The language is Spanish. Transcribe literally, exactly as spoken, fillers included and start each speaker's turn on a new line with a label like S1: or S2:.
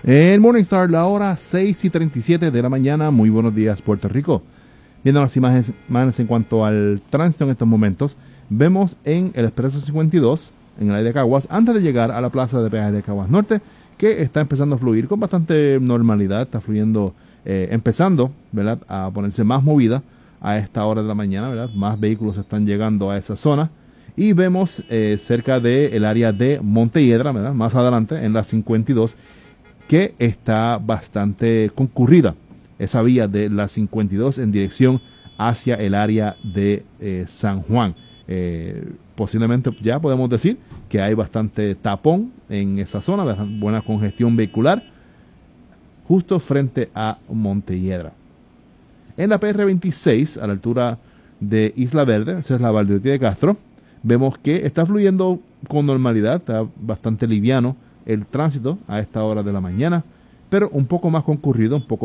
S1: El Morningstar, la hora seis y treinta y siete de la mañana. Muy buenos días, Puerto Rico. Viendo las imágenes, imágenes en cuanto al tránsito en estos momentos, vemos en el Expreso cincuenta y dos, en el área de Caguas, antes de llegar a la plaza de peaje de Caguas Norte, que está empezando a fluir con bastante normalidad. Está fluyendo, eh, empezando, ¿verdad?, a ponerse más movida a esta hora de la mañana, ¿verdad? Más vehículos están llegando a esa zona. Y vemos eh, cerca del área de Montelledra, ¿verdad?, más adelante, en la cincuenta y dos, que está bastante concurrida esa vía de la cincuenta y dos en dirección hacia el área de eh, San Juan. Eh, posiblemente ya podemos decir que hay bastante tapón en esa zona, buena congestión vehicular, justo frente a Montelledra. En la P R veintiséis, a la altura de Isla Verde, esa es la Valdoriotti de Castro, vemos que está fluyendo con normalidad, está bastante liviano el tránsito a esta hora de la mañana, pero un poco más concurrido, un poco